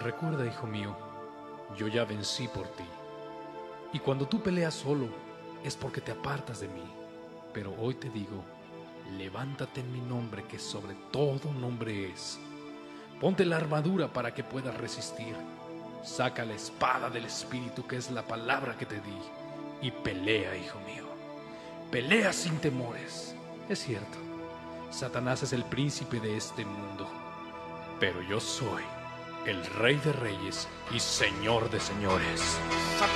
Recuerda, hijo mío, yo ya vencí por ti. Y cuando tú peleas solo, es porque te apartas de mí. Pero hoy te digo, levántate en mi nombre, que sobre todo nombre es. Ponte la armadura para que puedas resistir. Saca la espada del Espíritu, que es la palabra que te di, y pelea, hijo mío. Pelea sin temores. Es cierto, Satanás es el príncipe de este mundo, pero yo soy el Rey de Reyes y Señor de Señores.